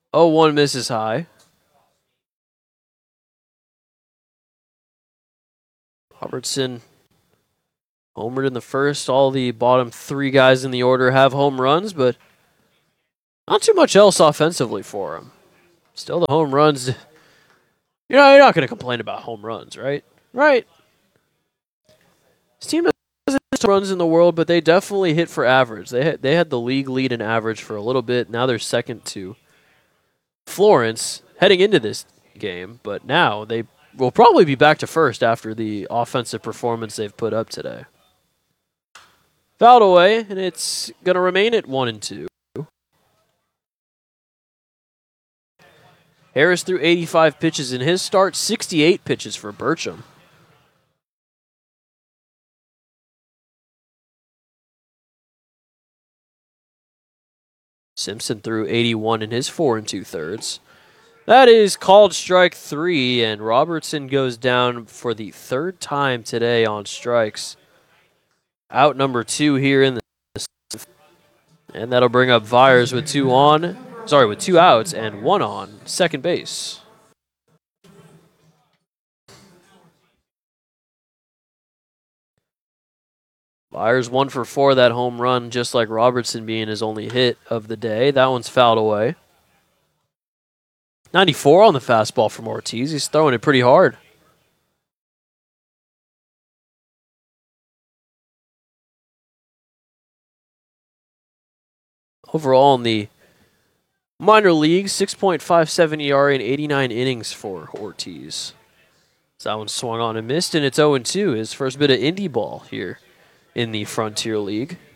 0-1 misses high. Robertson homered in the first. All the bottom three guys in the order have home runs, but not too much else offensively for him. Still the home runs. You're not going to complain about home runs, right? Right. This team doesn't hit runs in the world, but they definitely hit for average. They had the league lead in average for a little bit. Now they're second to Florence heading into this game, but now they will probably be back to first after the offensive performance they've put up today. Fouled away, and it's going to remain at 1-2. Harris threw 85 pitches in his start, 68 pitches for Burcham. Simpson threw 81 in his 4 2/3. That is called strike 3, and Robertson goes down for the third time today on strikes. Out number 2 here in the and that'll bring up Vyers with 2 outs and 1 on second base. Vyers 1 for 4, that home run, just like Robertson being his only hit of the day. That one's fouled away. 94 on the fastball from Ortiz. He's throwing it pretty hard. Overall in the minor leagues, 6.57 ERA and 89 innings for Ortiz. So that one swung on and missed, and it's 0-2, his first bit of indie ball here in the Frontier League.